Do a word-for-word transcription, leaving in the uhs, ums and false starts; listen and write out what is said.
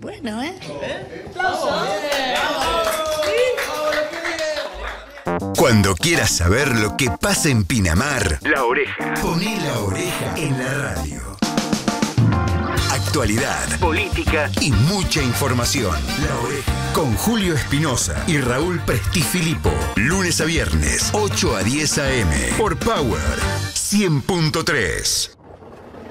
Bueno, ¿eh? Cuando quieras saber lo que pasa en Pinamar, La Oreja. poné La Oreja en la radio. Actualidad, Política y mucha información. La Oreja. Con Julio Espinosa y Raúl Prestifilipo. Lunes a viernes, ocho a diez a eme. Por Power cien punto tres.